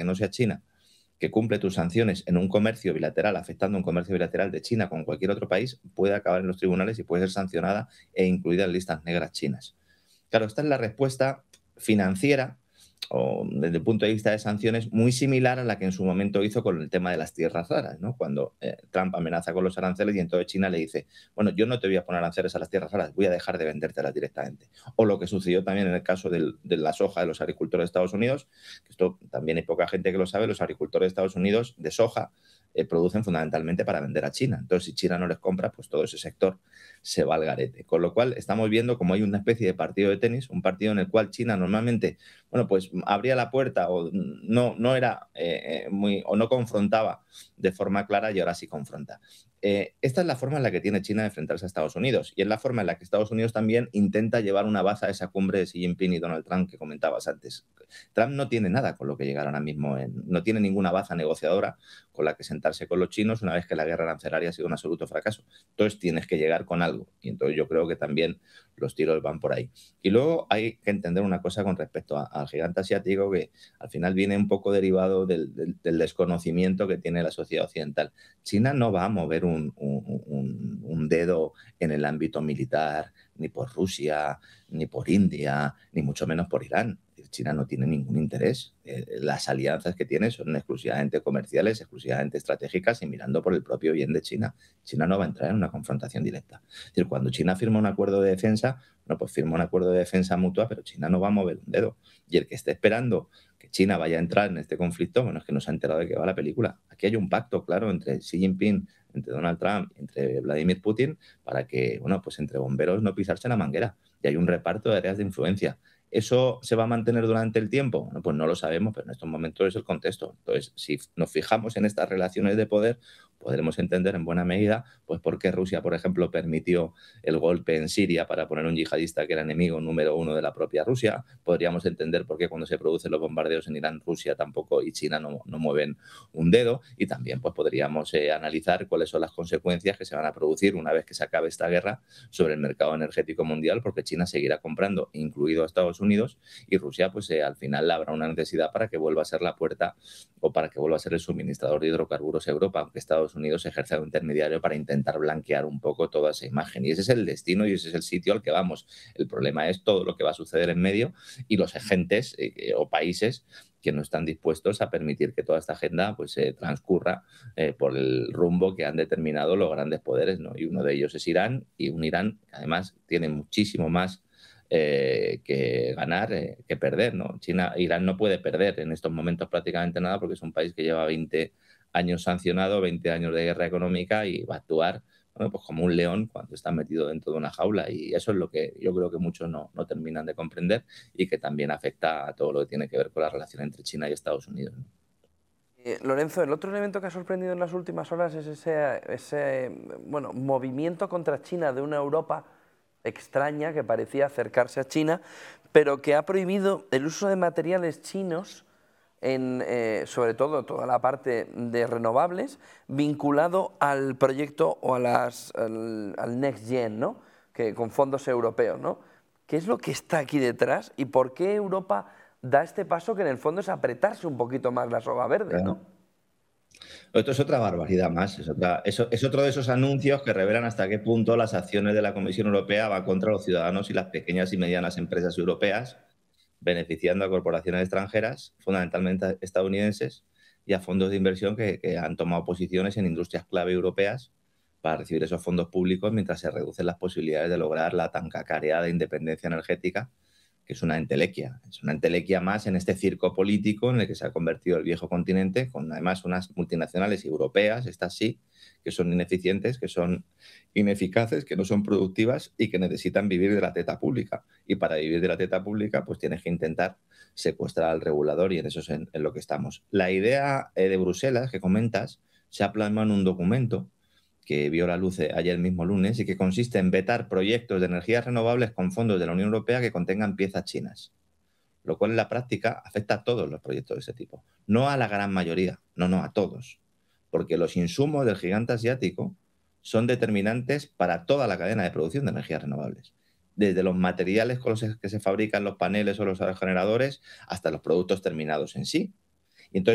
que no sea China, que cumple tus sanciones en un comercio bilateral, afectando un comercio bilateral de China con cualquier otro país, puede acabar en los tribunales y puede ser sancionada e incluida en listas negras chinas. Claro, esta es la respuesta financiera o desde el punto de vista de sanciones muy similar a la que en su momento hizo con el tema de las tierras raras, ¿no? Cuando Trump amenaza con los aranceles y entonces China le dice, bueno, yo no te voy a poner aranceles a las tierras raras, voy a dejar de vendértelas directamente. O lo que sucedió también en el caso de la soja de los agricultores de Estados Unidos, que esto también hay poca gente que lo sabe, los agricultores de Estados Unidos de soja producen fundamentalmente para vender a China. Entonces, si China no les compra, pues todo ese sector se va al garete. Con lo cual, estamos viendo como hay una especie de partido de tenis, un partido en el cual China normalmente, bueno, pues abría la puerta o no era o no confrontaba de forma clara y ahora sí confronta. Esta es la forma en la que tiene China de enfrentarse a Estados Unidos y es la forma en la que Estados Unidos también intenta llevar una baza a esa cumbre de Xi Jinping y Donald Trump que comentabas antes. Trump no tiene nada con lo que llegar ahora mismo, no tiene ninguna baza negociadora con la que sentarse con los chinos una vez que la guerra arancelaria ha sido un absoluto fracaso. Entonces tienes que llegar con algo y entonces yo creo que también los tiros van por ahí. Y luego hay que entender una cosa con respecto al gigante asiático que al final viene un poco derivado del desconocimiento que tiene la sociedad occidental. China no va a mover un dedo en el ámbito militar, ni por Rusia, ni por India, ni mucho menos por Irán. China no tiene ningún interés. Las alianzas que tiene son exclusivamente comerciales, exclusivamente estratégicas y mirando por el propio bien de China. China no va a entrar en una confrontación directa. Es decir, cuando China firma un acuerdo de defensa, no, pues firma un acuerdo de defensa mutua, pero China no va a mover un dedo. Y el que esté esperando que China vaya a entrar en este conflicto, bueno, es que no se ha enterado de qué va la película. Aquí hay un pacto claro entre Xi Jinping, entre Donald Trump, entre Vladimir Putin, para que, bueno, pues entre bomberos no pisarse la manguera. Y hay un reparto de áreas de influencia. ¿Eso se va a mantener durante el tiempo? Bueno, pues no lo sabemos, pero en estos momentos es el contexto. Entonces, si nos fijamos en estas relaciones de poder, podremos entender en buena medida pues por qué Rusia, por ejemplo, permitió el golpe en Siria para poner un yihadista que era enemigo número uno de la propia Rusia. Podríamos entender por qué cuando se producen los bombardeos en Irán, Rusia tampoco y China no mueven un dedo. Y también pues podríamos analizar cuáles son las consecuencias que se van a producir una vez que se acabe esta guerra sobre el mercado energético mundial, porque China seguirá comprando, incluido a Estados Unidos, y Rusia pues al final habrá una necesidad para que vuelva a ser la puerta o para que vuelva a ser el suministrador de hidrocarburos a Europa, aunque Estados Unidos ejerza de intermediario para intentar blanquear un poco toda esa imagen. Y ese es el destino y ese es el sitio al que vamos. El problema es todo lo que va a suceder en medio y los agentes o países que no están dispuestos a permitir que toda esta agenda pues transcurra por el rumbo que han determinado los grandes poderes, ¿no? Y uno de ellos es Irán, y un Irán que además tiene muchísimo más que ganar que perder, ¿no? Irán no puede perder en estos momentos prácticamente nada porque es un país que lleva 20 años sancionado, 20 años de guerra económica y va a actuar, bueno, pues como un león cuando está metido dentro de una jaula, y eso es lo que yo creo que muchos no terminan de comprender y que también afecta a todo lo que tiene que ver con la relación entre China y Estados Unidos, ¿no? Lorenzo, el otro elemento que ha sorprendido en las últimas horas es ese bueno, movimiento contra China de una Europa extraña que parecía acercarse a China, pero que ha prohibido el uso de materiales chinos en, sobre todo, toda la parte de renovables, vinculado al proyecto o al Next Gen, ¿no? Que, con fondos europeos, ¿no? ¿Qué es lo que está aquí detrás y por qué Europa da este paso que en el fondo es apretarse un poquito más la soga verde, Claro. ¿no? Esto es otra barbaridad más, es otro de esos anuncios que revelan hasta qué punto las acciones de la Comisión Europea van contra los ciudadanos y las pequeñas y medianas empresas europeas, beneficiando a corporaciones extranjeras, fundamentalmente estadounidenses, y a fondos de inversión que han tomado posiciones en industrias clave europeas para recibir esos fondos públicos mientras se reducen las posibilidades de lograr la tan cacareada independencia energética, que es una entelequia más en este circo político en el que se ha convertido el viejo continente, con además unas multinacionales europeas, estas sí, que son ineficientes, que son ineficaces, que no son productivas y que necesitan vivir de la teta pública. Y para vivir de la teta pública, pues tienes que intentar secuestrar al regulador, y en eso es en lo que estamos. La idea de Bruselas que comentas se ha plasmado en un documento que vio la luz ayer mismo lunes y que consiste en vetar proyectos de energías renovables con fondos de la Unión Europea que contengan piezas chinas, lo cual en la práctica afecta a todos los proyectos de ese tipo. No a la gran mayoría, no, a todos. Porque los insumos del gigante asiático son determinantes para toda la cadena de producción de energías renovables. Desde los materiales con los que se fabrican los paneles o los aerogeneradores hasta los productos terminados en sí.